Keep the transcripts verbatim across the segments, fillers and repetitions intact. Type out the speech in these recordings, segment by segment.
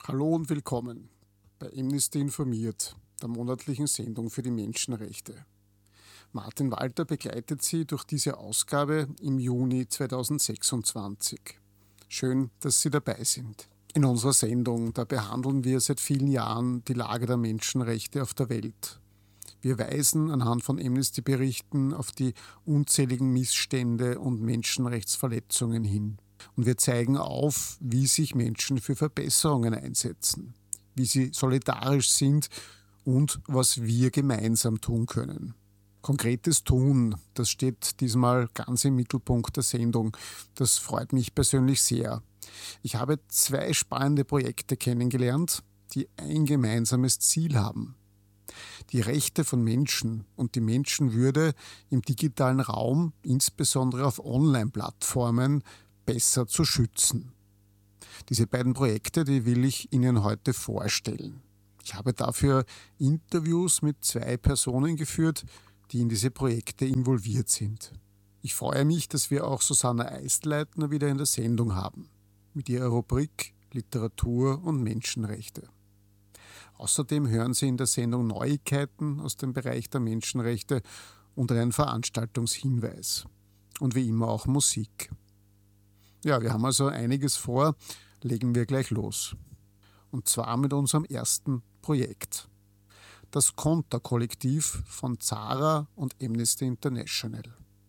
Hallo und willkommen bei Amnesty informiert, der monatlichen Sendung für die Menschenrechte. Martin Walter begleitet Sie durch diese Ausgabe im Juni zweitausendsechsundzwanzig. Schön, dass Sie dabei sind. In unserer Sendung, da behandeln wir seit vielen Jahren die Lage der Menschenrechte auf der Welt. Wir weisen anhand von Amnesty-Berichten auf die unzähligen Missstände und Menschenrechtsverletzungen hin. Und wir zeigen auf, wie sich Menschen für Verbesserungen einsetzen, wie sie solidarisch sind und was wir gemeinsam tun können. Konkretes Tun, das steht diesmal ganz im Mittelpunkt der Sendung. Das freut mich persönlich sehr. Ich habe zwei spannende Projekte kennengelernt, die ein gemeinsames Ziel haben: die Rechte von Menschen und die Menschenwürde im digitalen Raum, insbesondere auf Online-Plattformen, besser zu schützen. Diese beiden Projekte, die will ich Ihnen heute vorstellen. Ich habe dafür Interviews mit zwei Personen geführt, die in diese Projekte involviert sind. Ich freue mich, dass wir auch Susanna Eistleitner wieder in der Sendung haben, mit ihrer Rubrik Literatur und Menschenrechte. Außerdem hören Sie in der Sendung Neuigkeiten aus dem Bereich der Menschenrechte und einen Veranstaltungshinweis. Und wie immer auch Musik. Ja, wir haben also einiges vor, legen wir gleich los. Und zwar mit unserem ersten Projekt. Das Konter-Kollektiv von Zara und Amnesty International.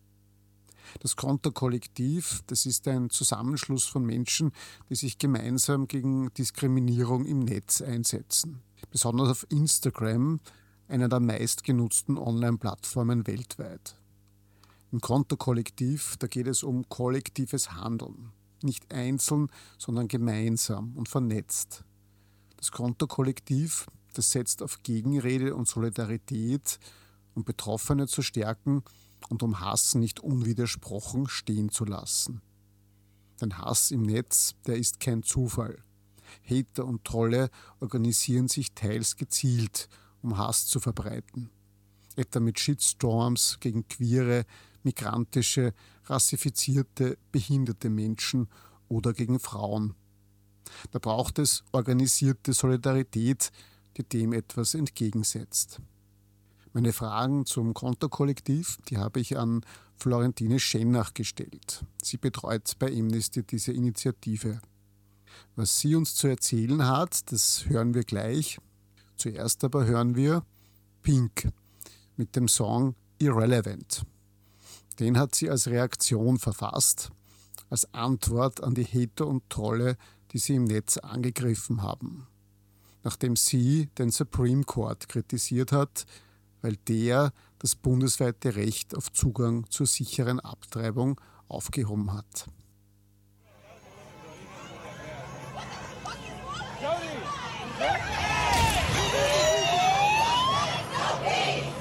Das Konter-Kollektiv, das ist ein Zusammenschluss von Menschen, die sich gemeinsam gegen Diskriminierung im Netz einsetzen. Besonders auf Instagram, einer der meistgenutzten Online-Plattformen weltweit. Im Konter-Kollektiv, da geht es um kollektives Handeln. Nicht einzeln, sondern gemeinsam und vernetzt. Das Konter-Kollektiv, das setzt auf Gegenrede und Solidarität, um Betroffene zu stärken und um Hass nicht unwidersprochen stehen zu lassen. Denn Hass im Netz, der ist kein Zufall. Hater und Trolle organisieren sich teils gezielt, um Hass zu verbreiten. Etwa mit Shitstorms gegen queere, migrantische, rassifizierte, behinderte Menschen oder gegen Frauen. Da braucht es organisierte Solidarität, die dem etwas entgegensetzt. Meine Fragen zum Konter-Kollektiv, die habe ich an Florentine Schennach gestellt. Sie betreut bei Amnesty diese Initiative. Was sie uns zu erzählen hat, das hören wir gleich. Zuerst aber hören wir Pink mit dem Song Irrelevant. Den hat sie als Reaktion verfasst, als Antwort an die Hater und Trolle, die sie im Netz angegriffen haben. Nachdem sie den Supreme Court kritisiert hat, weil der das bundesweite Recht auf Zugang zur sicheren Abtreibung aufgehoben hat. Jody!